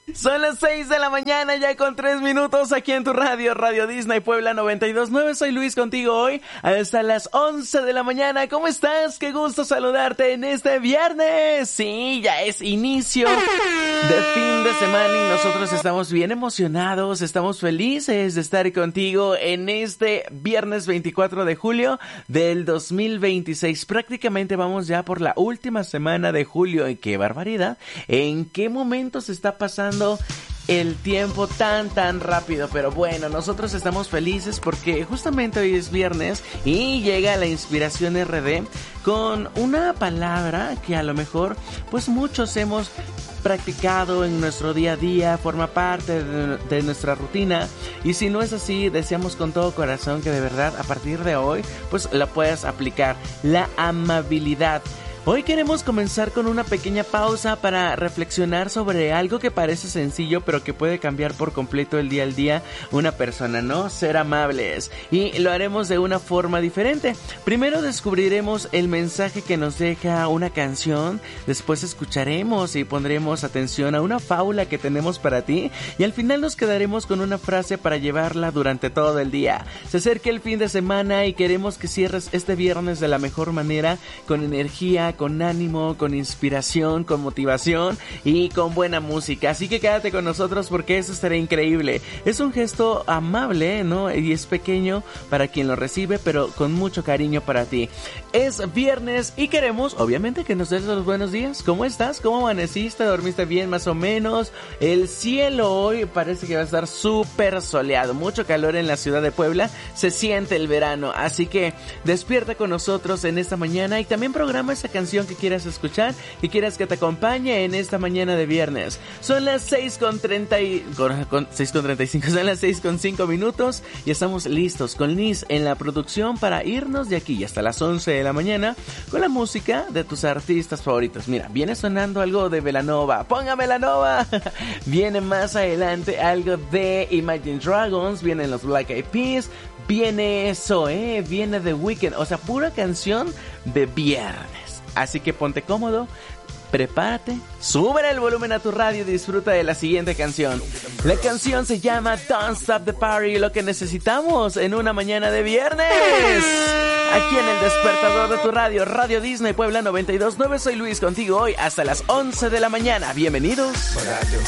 Son las 6 de la mañana ya con 3 minutos aquí en tu radio, Radio Disney Puebla 92.9. Soy Luis contigo hoy hasta las 11 de la mañana. ¿Cómo estás? Qué gusto saludarte en este viernes. Sí, ya es inicio de fin de semana y nosotros estamos bien emocionados, estamos felices de estar contigo en este viernes 24 de julio del 2026. Prácticamente vamos ya por la última semana de julio y qué barbaridad. ¿En qué momento se está pasando el tiempo tan rápido? Pero bueno, nosotros estamos felices porque justamente hoy es viernes y llega la Inspiración RD con una palabra que a lo mejor pues muchos hemos practicado en nuestro día a día, forma parte de nuestra rutina, y si no es así, deseamos con todo corazón que de verdad a partir de hoy pues la puedas aplicar. La amabilidad. Hoy queremos comenzar con una pequeña pausa para reflexionar sobre algo que parece sencillo pero que puede cambiar por completo el día al día una persona, ¿no? Ser amables. Y lo haremos de una forma diferente. Primero descubriremos el mensaje que nos deja una canción, después escucharemos y pondremos atención a una fábula que tenemos para ti y al final nos quedaremos con una frase para llevarla durante todo el día. Se acerca el fin de semana y queremos que cierres este viernes de la mejor manera, con energía, con ánimo, con inspiración, con motivación y con buena música. Así que quédate con nosotros porque eso estará increíble. Es un gesto amable, ¿no? Y es pequeño para quien lo recibe, pero con mucho cariño para ti. Es viernes y queremos, obviamente, que nos des los buenos días. ¿Cómo estás? ¿Cómo amaneciste? ¿Dormiste bien más o menos? El cielo hoy parece que va a estar súper soleado. Mucho calor en la ciudad de Puebla. Se siente el verano. Así que despierta con nosotros en esta mañana y también programa esa canción que quieras escuchar, que quieras que te acompañe en esta mañana de viernes. Son las 6:35, son las 6:05 minutos y estamos listos con Liz en la producción para irnos de aquí hasta las 11 de la mañana con la música de tus artistas favoritos. Mira, viene sonando algo de Belanova, ¡ponga Belanova! Viene más adelante algo de Imagine Dragons, vienen los Black Eyed Peas, viene Zoe, viene The Weeknd, o sea, pura canción de viernes. Así que ponte cómodo, prepárate, sube el volumen a tu radio y disfruta de la siguiente canción. La canción se llama Don't Stop the Party, lo que necesitamos en una mañana de viernes. Aquí en el despertador de tu radio, Radio Disney Puebla 92.9, soy Luis contigo hoy hasta las 11 de la mañana. Bienvenidos. Radio